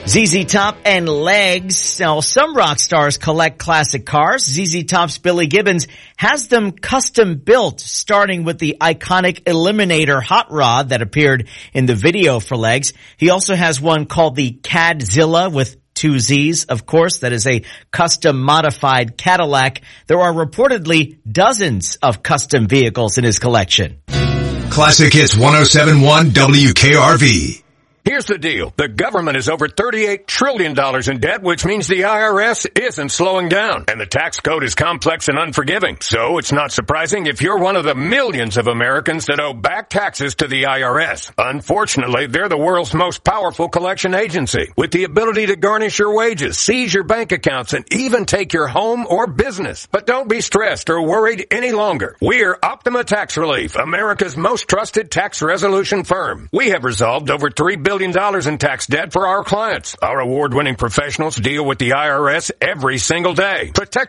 ZZ Top and Legs. Now, some rock stars collect classic cars. ZZ Top's Billy Gibbons has them custom built, starting with the iconic Eliminator hot rod that appeared in the video for Legs. He also has one called the Cadzilla with 2 Z's, of course. That is a custom modified Cadillac. There are reportedly dozens of custom vehicles in his collection. Classic Hits 107.1 WKRV. Here's the deal. The government is over $38 trillion in debt, which means the IRS isn't slowing down. And the tax code is complex and unforgiving. So it's not surprising if you're one of the millions of Americans that owe back taxes to the IRS. Unfortunately, they're the world's most powerful collection agency, with the ability to garnish your wages, seize your bank accounts, and even take your home or business. But don't be stressed or worried any longer. We're Optima Tax Relief, America's most trusted tax resolution firm. We have resolved over $3 billion in tax debt for our clients. Our award-winning professionals deal with the IRS every single day. Protect